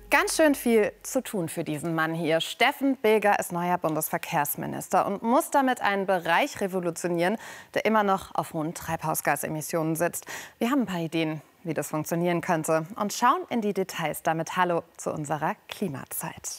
Ganz schön viel zu tun für diesen Mann hier. Steffen Bilger ist neuer Bundesverkehrsminister und muss damit einen Bereich revolutionieren, der immer noch auf hohen Treibhausgasemissionen sitzt. Wir haben ein paar Ideen, wie das funktionieren könnte, und schauen in die Details. Damit hallo zu unserer Klimazeit.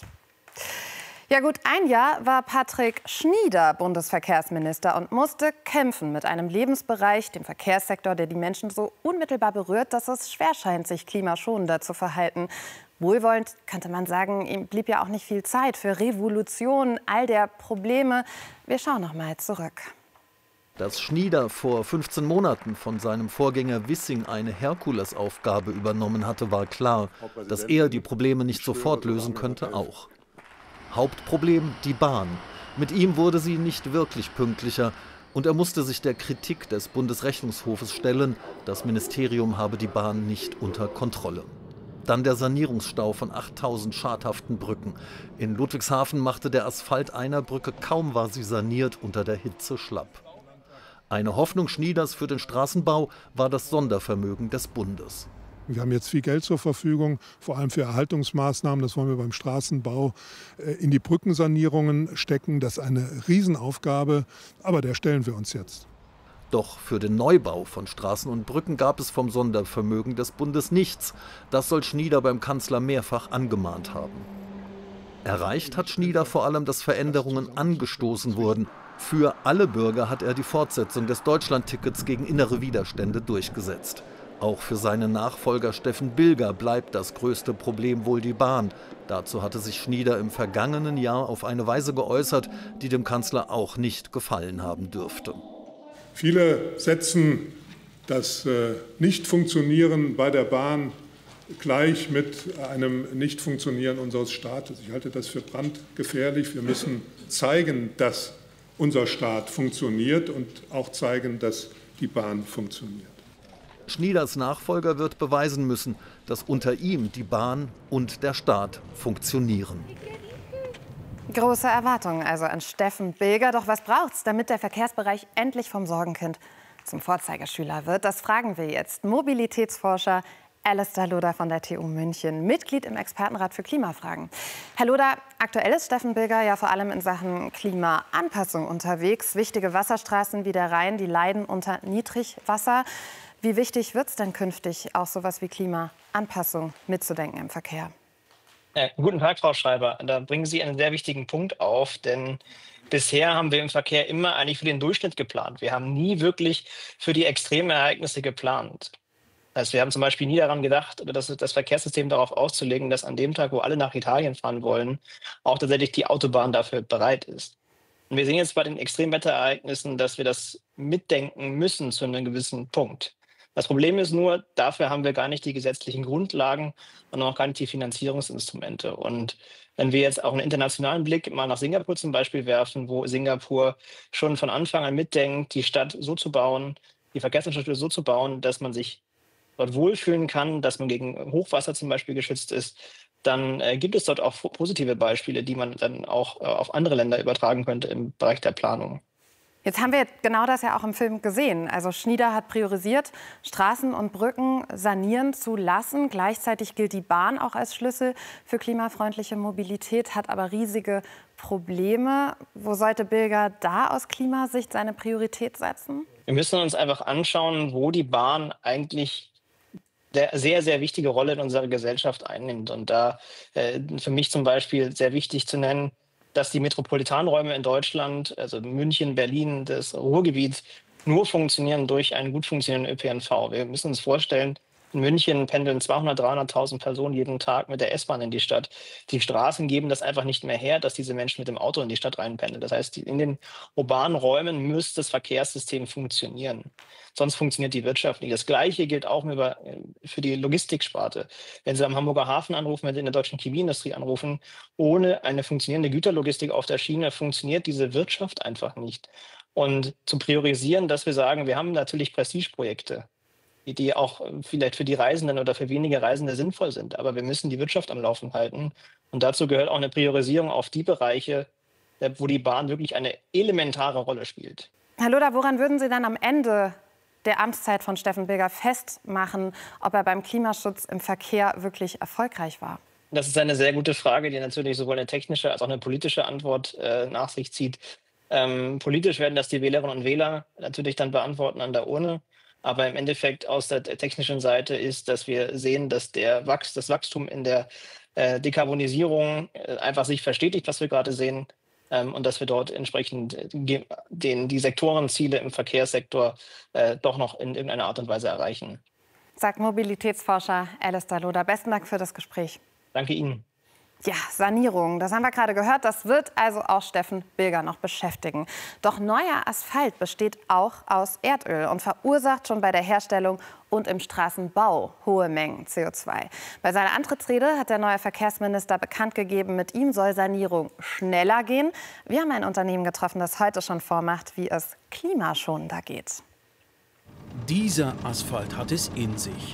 Ja, gut ein Jahr war Patrick Schnieder Bundesverkehrsminister und musste kämpfen mit einem Lebensbereich, dem Verkehrssektor, der die Menschen so unmittelbar berührt, dass es schwer scheint, sich klimaschonender zu verhalten. Wohlwollend könnte man sagen, ihm blieb ja auch nicht viel Zeit für Revolution all der Probleme. Wir schauen noch mal zurück. Dass Schnieder vor 15 Monaten von seinem Vorgänger Wissing eine Herkulesaufgabe übernommen hatte, war klar. Dass er die Probleme nicht sofort lösen könnte, auch. Hauptproblem die Bahn. Mit ihm wurde sie nicht wirklich pünktlicher. Und er musste sich der Kritik des Bundesrechnungshofes stellen, das Ministerium habe die Bahn nicht unter Kontrolle. Dann der Sanierungsstau von 8000 schadhaften Brücken. In Ludwigshafen machte der Asphalt einer Brücke, kaum war sie saniert, unter der Hitze schlapp. Eine Hoffnung Schnieders für den Straßenbau war das Sondervermögen des Bundes. Wir haben jetzt viel Geld zur Verfügung, vor allem für Erhaltungsmaßnahmen. Das wollen wir beim Straßenbau in die Brückensanierungen stecken. Das ist eine Riesenaufgabe, aber der stellen wir uns jetzt. Doch für den Neubau von Straßen und Brücken gab es vom Sondervermögen des Bundes nichts. Das soll Schnieder beim Kanzler mehrfach angemahnt haben. Erreicht hat Schnieder vor allem, dass Veränderungen angestoßen wurden. Für alle Bürger hat er die Fortsetzung des Deutschlandtickets gegen innere Widerstände durchgesetzt. Auch für seinen Nachfolger Steffen Bilger bleibt das größte Problem wohl die Bahn. Dazu hatte sich Schnieder im vergangenen Jahr auf eine Weise geäußert, die dem Kanzler auch nicht gefallen haben dürfte. Viele setzen das Nichtfunktionieren bei der Bahn gleich mit einem Nichtfunktionieren unseres Staates. Ich halte das für brandgefährlich. Wir müssen zeigen, dass unser Staat funktioniert und auch zeigen, dass die Bahn funktioniert. Schnieders Nachfolger wird beweisen müssen, dass unter ihm die Bahn und der Staat funktionieren. Große Erwartungen also an Steffen Bilger. Doch was braucht's, damit der Verkehrsbereich endlich vom Sorgenkind zum Vorzeigeschüler wird? Das fragen wir jetzt. Mobilitätsforscher Alistair Loder von der TU München, Mitglied im Expertenrat für Klimafragen. Herr Loder, aktuell ist Steffen Bilger ja vor allem in Sachen Klimaanpassung unterwegs. Wichtige Wasserstraßen wie der Rhein, die leiden unter Niedrigwasser. Wie wichtig wird es denn künftig, auch sowas wie Klimaanpassung mitzudenken im Verkehr? Ja, guten Tag, Frau Schreiber. Da bringen Sie einen sehr wichtigen Punkt auf, denn bisher haben wir im Verkehr immer eigentlich für den Durchschnitt geplant. Wir haben nie wirklich für die Extremereignisse geplant. Also wir haben zum Beispiel nie daran gedacht, das Verkehrssystem darauf auszulegen, dass an dem Tag, wo alle nach Italien fahren wollen, auch tatsächlich die Autobahn dafür bereit ist. Und wir sehen jetzt bei den Extremwetterereignissen, dass wir das mitdenken müssen zu einem gewissen Punkt. Das Problem ist nur, dafür haben wir gar nicht die gesetzlichen Grundlagen und auch gar nicht die Finanzierungsinstrumente. Und wenn wir jetzt auch einen internationalen Blick mal nach Singapur zum Beispiel werfen, wo Singapur schon von Anfang an mitdenkt, die Stadt so zu bauen, die Verkehrsinfrastruktur so zu bauen, dass man sich dort wohlfühlen kann, dass man gegen Hochwasser zum Beispiel geschützt ist, dann gibt es dort auch positive Beispiele, die man dann auch auf andere Länder übertragen könnte im Bereich der Planung. Jetzt haben wir genau das ja auch im Film gesehen. Also Schnieder hat priorisiert, Straßen und Brücken sanieren zu lassen. Gleichzeitig gilt die Bahn auch als Schlüssel für klimafreundliche Mobilität, hat aber riesige Probleme. Wo sollte Bilger da aus Klimasicht seine Priorität setzen? Wir müssen uns einfach anschauen, wo die Bahn eigentlich eine sehr, sehr wichtige Rolle in unserer Gesellschaft einnimmt. Und da für mich zum Beispiel sehr wichtig zu nennen, dass die Metropolitanräume in Deutschland, also München, Berlin, das Ruhrgebiet, nur funktionieren durch einen gut funktionierenden ÖPNV. Wir müssen uns vorstellen, in München pendeln 200.000, 300.000 Personen jeden Tag mit der S-Bahn in die Stadt. Die Straßen geben das einfach nicht mehr her, dass diese Menschen mit dem Auto in die Stadt reinpendeln. Das heißt, in den urbanen Räumen muss das Verkehrssystem funktionieren. Sonst funktioniert die Wirtschaft nicht. Das Gleiche gilt auch für die Logistiksparte. Wenn Sie am Hamburger Hafen anrufen, wenn Sie in der deutschen Chemieindustrie anrufen, ohne eine funktionierende Güterlogistik auf der Schiene funktioniert diese Wirtschaft einfach nicht. Und zu priorisieren, dass wir sagen, wir haben natürlich Prestigeprojekte, die auch vielleicht für die Reisenden oder für wenige Reisende sinnvoll sind. Aber wir müssen die Wirtschaft am Laufen halten. Und dazu gehört auch eine Priorisierung auf die Bereiche, wo die Bahn wirklich eine elementare Rolle spielt. Herr Loder, woran würden Sie dann am Ende der Amtszeit von Steffen Bilger festmachen, ob er beim Klimaschutz im Verkehr wirklich erfolgreich war? Das ist eine sehr gute Frage, die natürlich sowohl eine technische als auch eine politische Antwort nach sich zieht. Politisch werden das die Wählerinnen und Wähler natürlich dann beantworten an der Urne. Aber im Endeffekt aus der technischen Seite ist, dass wir sehen, dass das Wachstum in der Dekarbonisierung einfach sich verstetigt, was wir gerade sehen. Und dass wir dort entsprechend die Sektorenziele im Verkehrssektor doch noch in irgendeiner Art und Weise erreichen. Sagt Mobilitätsforscher Alistair Loder. Besten Dank für das Gespräch. Danke Ihnen. Ja, Sanierung, das haben wir gerade gehört. Das wird also auch Steffen Bilger noch beschäftigen. Doch neuer Asphalt besteht auch aus Erdöl und verursacht schon bei der Herstellung und im Straßenbau hohe Mengen CO2. Bei seiner Antrittsrede hat der neue Verkehrsminister bekannt gegeben, mit ihm soll Sanierung schneller gehen. Wir haben ein Unternehmen getroffen, das heute schon vormacht, wie es klimaschonender geht. Dieser Asphalt hat es in sich.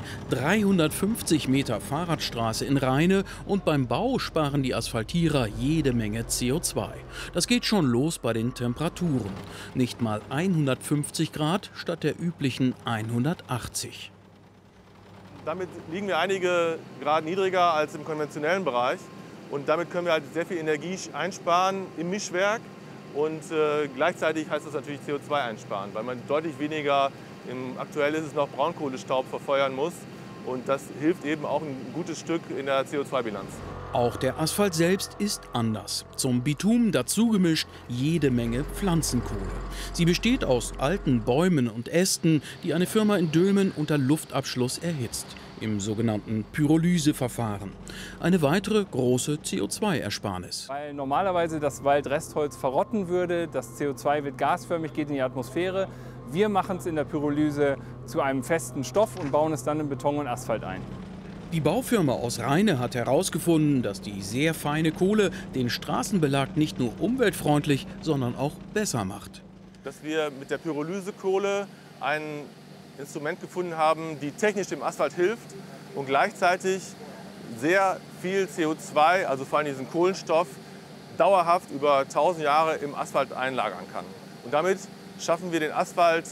350 Meter Fahrradstraße in Rheine und beim Bau sparen die Asphaltierer jede Menge CO2. Das geht schon los bei den Temperaturen. Nicht mal 150 Grad statt der üblichen 180. Damit liegen wir einige Grad niedriger als im konventionellen Bereich. Und damit können wir halt sehr viel Energie einsparen im Mischwerk. Und gleichzeitig heißt das natürlich CO2 einsparen, weil man deutlich weniger, aktuell ist es noch Braunkohlestaub, verfeuern muss. Und das hilft eben auch ein gutes Stück in der CO2-Bilanz. Auch der Asphalt selbst ist anders. Zum Bitumen dazugemischt jede Menge Pflanzenkohle. Sie besteht aus alten Bäumen und Ästen, die eine Firma in Dülmen unter Luftabschluss erhitzt, im sogenannten Pyrolyseverfahren. Eine weitere große CO2-Ersparnis. Weil normalerweise das Waldrestholz verrotten würde, das CO2 wird gasförmig, geht in die Atmosphäre. Wir machen es in der Pyrolyse zu einem festen Stoff und bauen es dann in Beton und Asphalt ein. Die Baufirma aus Rheine hat herausgefunden, dass die sehr feine Kohle den Straßenbelag nicht nur umweltfreundlich, sondern auch besser macht. Dass wir mit der Pyrolysekohle ein Instrument gefunden haben, die technisch dem Asphalt hilft und gleichzeitig sehr viel CO2, also vor allem diesen Kohlenstoff, dauerhaft über 1000 Jahre im Asphalt einlagern kann. Und damit schaffen wir den Asphalt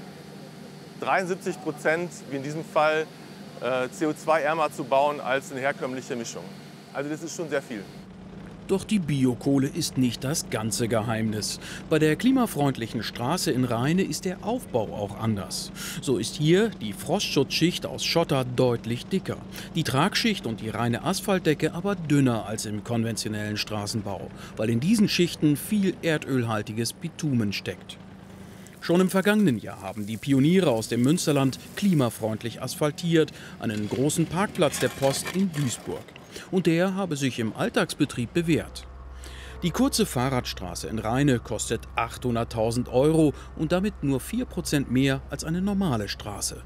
73%, wie in diesem Fall, CO2-ärmer zu bauen als eine herkömmliche Mischung. Also das ist schon sehr viel. Doch die Biokohle ist nicht das ganze Geheimnis. Bei der klimafreundlichen Straße in Rheine ist der Aufbau auch anders. So ist hier die Frostschutzschicht aus Schotter deutlich dicker. Die Tragschicht und die reine Asphaltdecke aber dünner als im konventionellen Straßenbau, weil in diesen Schichten viel erdölhaltiges Bitumen steckt. Schon im vergangenen Jahr haben die Pioniere aus dem Münsterland klimafreundlich asphaltiert, einen großen Parkplatz der Post in Duisburg. Und der habe sich im Alltagsbetrieb bewährt. Die kurze Fahrradstraße in Rheine kostet 800.000 € und damit nur 4% mehr als eine normale Straße.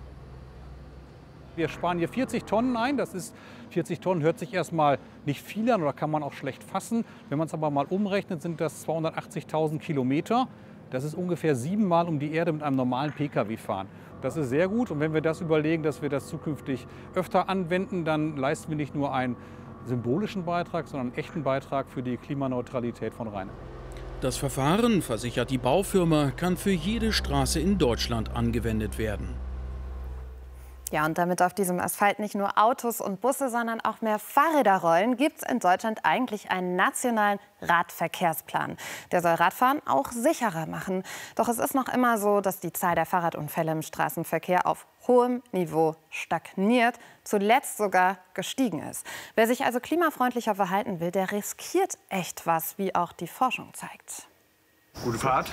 Wir sparen hier 40 Tonnen ein. Das ist 40 Tonnen hört sich erstmal nicht viel an oder kann man auch schlecht fassen. Wenn man es aber mal umrechnet, sind das 280.000 Kilometer. Das ist ungefähr 7-mal um die Erde mit einem normalen Pkw fahren. Das ist sehr gut. Und wenn wir das überlegen, dass wir das zukünftig öfter anwenden, dann leisten wir nicht nur einen symbolischen Beitrag, sondern einen echten Beitrag für die Klimaneutralität von Rheine. Das Verfahren, versichert die Baufirma, kann für jede Straße in Deutschland angewendet werden. Ja, und damit auf diesem Asphalt nicht nur Autos und Busse, sondern auch mehr Fahrräder rollen, gibt es in Deutschland eigentlich einen nationalen Radverkehrsplan. Der soll Radfahren auch sicherer machen. Doch es ist noch immer so, dass die Zahl der Fahrradunfälle im Straßenverkehr auf hohem Niveau stagniert, zuletzt sogar gestiegen ist. Wer sich also klimafreundlicher verhalten will, der riskiert echt was, wie auch die Forschung zeigt. Gute Fahrt.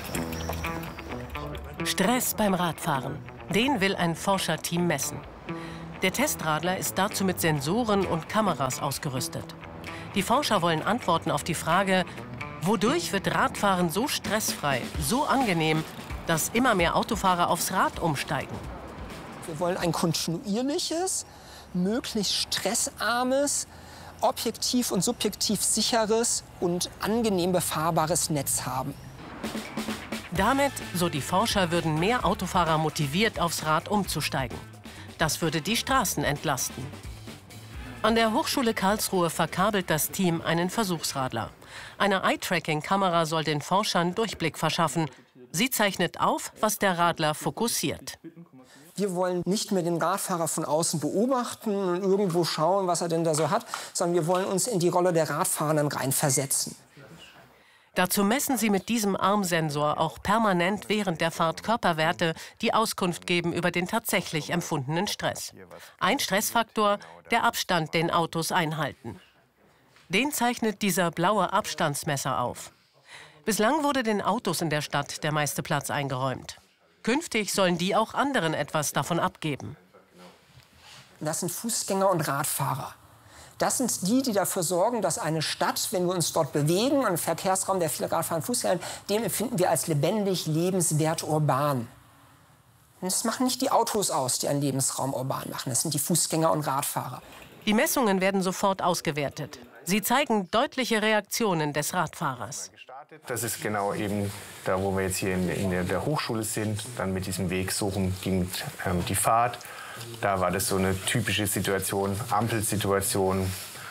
Stress beim Radfahren. Den will ein Forscherteam messen. Der Testradler ist dazu mit Sensoren und Kameras ausgerüstet. Die Forscher wollen Antworten auf die Frage, wodurch wird Radfahren so stressfrei, so angenehm, dass immer mehr Autofahrer aufs Rad umsteigen? Wir wollen ein kontinuierliches, möglichst stressarmes, objektiv und subjektiv sicheres und angenehm befahrbares Netz haben. Damit, so die Forscher, würden mehr Autofahrer motiviert, aufs Rad umzusteigen. Das würde die Straßen entlasten. An der Hochschule Karlsruhe verkabelt das Team einen Versuchsradler. Eine Eye-Tracking-Kamera soll den Forschern Durchblick verschaffen. Sie zeichnet auf, was der Radler fokussiert. Wir wollen nicht mehr den Radfahrer von außen beobachten und irgendwo schauen, was er denn da so hat, sondern wir wollen uns in die Rolle der Radfahrenden reinversetzen. Dazu messen sie mit diesem Armsensor auch permanent während der Fahrt Körperwerte, die Auskunft geben über den tatsächlich empfundenen Stress. Ein Stressfaktor, der Abstand, den Autos einhalten. Den zeichnet dieser blaue Abstandsmesser auf. Bislang wurde den Autos in der Stadt der meiste Platz eingeräumt. Künftig sollen die auch anderen etwas davon abgeben. Das sind Fußgänger und Radfahrer. Das sind die, die dafür sorgen, dass eine Stadt, wenn wir uns dort bewegen, ein Verkehrsraum, der viele Radfahrer und Fußgänger hat, den empfinden wir als lebendig, lebenswert, urban. Und das machen nicht die Autos aus, die einen Lebensraum urban machen. Das sind die Fußgänger und Radfahrer. Die Messungen werden sofort ausgewertet. Sie zeigen deutliche Reaktionen des Radfahrers. Das ist genau eben da, wo wir jetzt hier in der Hochschule sind. Dann mit diesem Weg so rum ging die Fahrt. Da war das so eine typische Situation, Ampelsituation.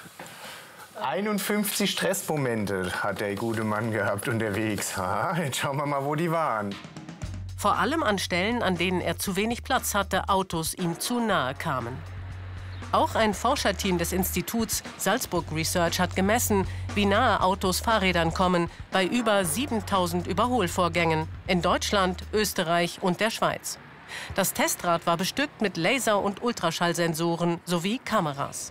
51 Stressmomente hat der gute Mann gehabt unterwegs. Ha, jetzt schauen wir mal, wo die waren. Vor allem an Stellen, an denen er zu wenig Platz hatte, Autos ihm zu nahe kamen. Auch ein Forscherteam des Instituts Salzburg Research hat gemessen, wie nahe Autos Fahrrädern kommen bei über 7000 Überholvorgängen in Deutschland, Österreich und der Schweiz. Das Testrad war bestückt mit Laser- und Ultraschallsensoren sowie Kameras.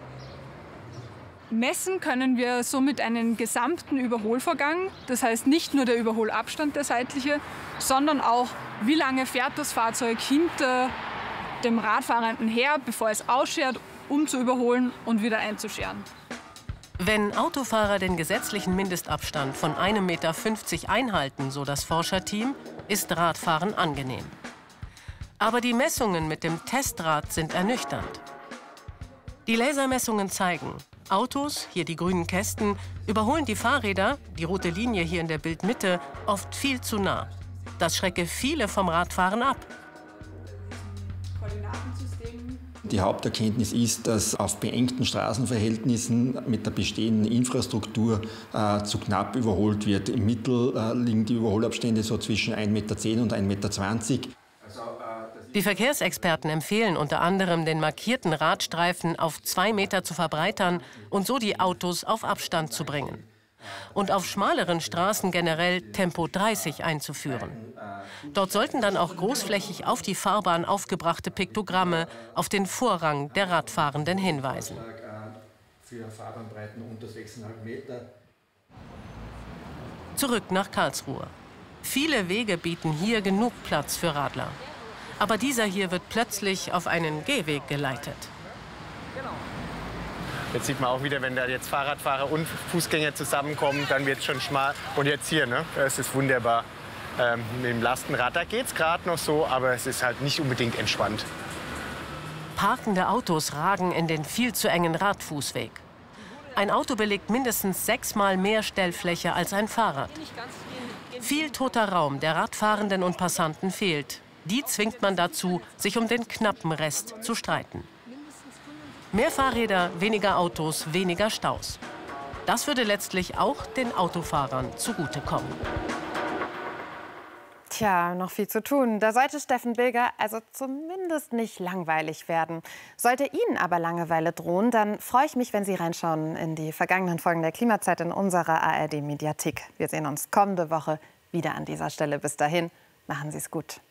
Messen können wir somit einen gesamten Überholvorgang, das heißt nicht nur der Überholabstand, der seitliche, sondern auch, wie lange fährt das Fahrzeug hinter dem Radfahrenden her, bevor es ausschert, um zu überholen und wieder einzuscheren. Wenn Autofahrer den gesetzlichen Mindestabstand von 1,50 Meter einhalten, so das Forscherteam, ist Radfahren angenehm. Aber die Messungen mit dem Testrad sind ernüchternd. Die Lasermessungen zeigen, Autos, hier die grünen Kästen, überholen die Fahrräder, die rote Linie hier in der Bildmitte, oft viel zu nah. Das schrecke viele vom Radfahren ab. Die Haupterkenntnis ist, dass auf beengten Straßenverhältnissen mit der bestehenden Infrastruktur zu knapp überholt wird. Im Mittel liegen die Überholabstände so zwischen 1,10 Meter und 1,20 Meter. Die Verkehrsexperten empfehlen unter anderem, den markierten Radstreifen auf 2 Meter zu verbreitern und so die Autos auf Abstand zu bringen. Und auf schmaleren Straßen generell Tempo 30 einzuführen. Dort sollten dann auch großflächig auf die Fahrbahn aufgebrachte Piktogramme auf den Vorrang der Radfahrenden hinweisen. Zurück nach Karlsruhe. Viele Wege bieten hier genug Platz für Radler. Aber dieser hier wird plötzlich auf einen Gehweg geleitet. Jetzt sieht man auch wieder, wenn da jetzt Fahrradfahrer und Fußgänger zusammenkommen, dann wird es schon schmal. Und jetzt hier, ne? Das ist wunderbar. Mit dem Lastenrad, da geht es gerade noch so, aber es ist halt nicht unbedingt entspannt. Parkende Autos ragen in den viel zu engen Radfußweg. Ein Auto belegt mindestens 6-mal mehr Stellfläche als ein Fahrrad. Viel toter Raum der Radfahrenden und Passanten fehlt. Die zwingt man dazu, sich um den knappen Rest zu streiten. Mehr Fahrräder, weniger Autos, weniger Staus. Das würde letztlich auch den Autofahrern zugutekommen. Tja, noch viel zu tun. Da sollte Steffen Bilger also zumindest nicht langweilig werden. Sollte Ihnen aber Langeweile drohen, dann freue ich mich, wenn Sie reinschauen in die vergangenen Folgen der Klimazeit in unserer ARD-Mediathek. Wir sehen uns kommende Woche wieder an dieser Stelle. Bis dahin, machen Sie es gut.